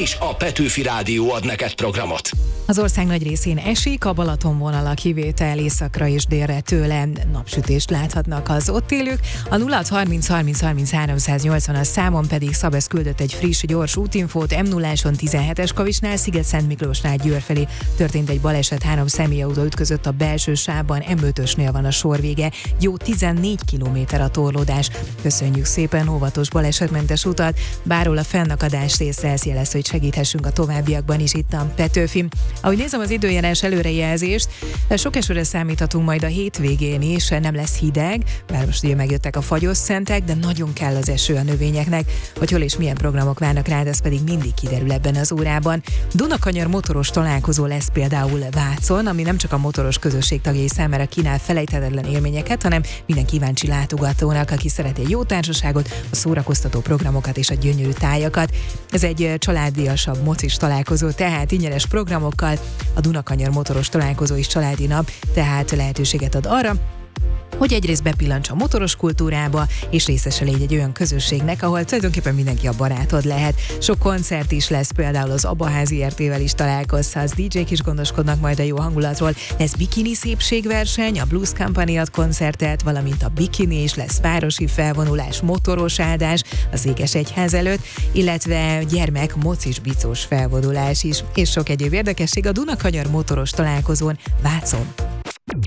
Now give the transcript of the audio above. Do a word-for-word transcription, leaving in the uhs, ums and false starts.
és a Petőfi Rádió ad neked programot. Az ország nagy részén esik, a Balatonvonal a kivétel, északra és délre tőle napsütést láthatnak az ott élők. A nulla harminc harminc harminc háromszáznyolcvan számon pedig Szabesz küldött egy friss, gyors útinfót. em nulláson tizenhetes Kavicsnál, Sziget-Szent Miklósnál Győr felé történt egy baleset, három személyautó ütközött a belső sávban, em ötösnél van a sorvége, jó tizennégy kilométer a torlódás. Köszönjük szépen, óvatos balesetmentes utat, bárhol a fennakadást észrejelez, hogy segíthessünk a továbbiakban is itt a Petőfi. Ahogy nézem az időjárás előrejelzést, sok esőre számíthatunk majd a hétvégén is, nem lesz hideg, bár most ugye megjöttek a fagyos szentek, de nagyon kell az eső a növényeknek, hogy hol és milyen programok várnak rád, ez pedig mindig kiderül ebben az órában. Dunakanyar motoros találkozó lesz például Vácon, ami nem csak a motoros közösség tagjai számára kínál felejthetetlen élményeket, hanem minden kíváncsi látogatónak, aki szereti egy jó társaságot, a szórakoztató programokat és a gyönyörű tájakat. Ez egy családiasabb mocis találkozó, tehát ingyenes programokkal, a Dunakanyar motoros találkozó is családi nap, tehát lehetőséget ad arra, hogy egyrészt bepillants a motoros kultúrába, és részese légy egy olyan közösségnek, ahol tulajdonképpen mindenki a barátod lehet. Sok koncert is lesz, például az Abaházi er té-vel is találkozhatsz, dé jék is gondoskodnak majd a jó hangulatról, lesz bikini szépségverseny, a Blues Company ad koncertet, valamint a bikini is lesz, városi felvonulás, motoros áldás az Ékesegyház előtt, illetve gyermek mocis bicós felvonulás is, és sok egyéb érdekesség a Dunakanyar motoros találkozón Vácon.